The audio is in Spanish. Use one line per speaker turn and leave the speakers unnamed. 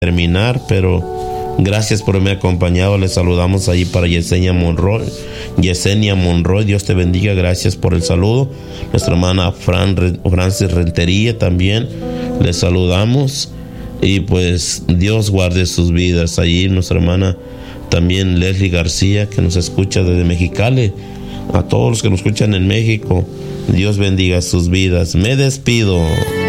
terminar, pero gracias por haberme acompañado. Les saludamos ahí para Yesenia Monroy. Dios te bendiga. Gracias por el saludo. Nuestra hermana Francis Rentería también. Les saludamos. Y pues Dios guarde sus vidas. Allí nuestra hermana también Leslie García, que nos escucha desde Mexicali. A todos los que nos escuchan en México, Dios bendiga sus vidas. Me despido.